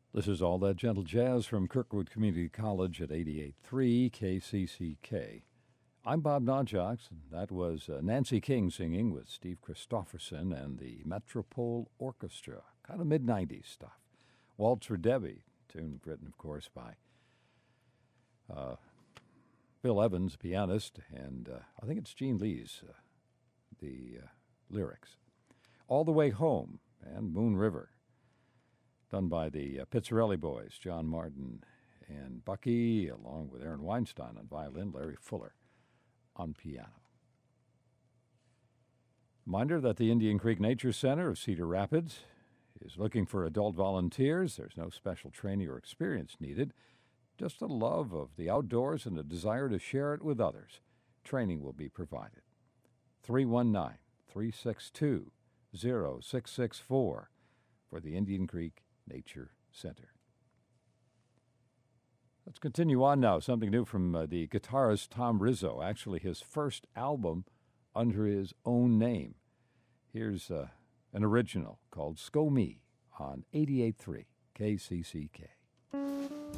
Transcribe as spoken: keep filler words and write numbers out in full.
This is All That Gentle Jazz from Kirkwood Community College at eighty-eight point three K C C K. I'm Bob Nodjox, and that was uh, Nancy King singing with Steve Christofferson and the Metropole Orchestra. Kind of mid nineties stuff. Waltz for Debbie, tune written, of course, by uh, Bill Evans, pianist, and uh, I think it's Gene Lee's, uh, the uh, lyrics. All the Way Home and Moon River, done by the uh, Pizzarelli Boys, John Martin and Bucky, along with Aaron Weinstein on violin, Larry Fuller on piano. Reminder that the Indian Creek Nature Center of Cedar Rapids is looking for adult volunteers. There's no special training or experience needed, just a love of the outdoors and a desire to share it with others. Training will be provided. three one nine, three six two, zero six six four for the Indian Creek Nature Center. Let's continue on now. Something new from uh, the guitarist Tom Rizzo, actually his first album under his own name. Here's uh, an original called Sko Me on eighty-eight point three K C C K.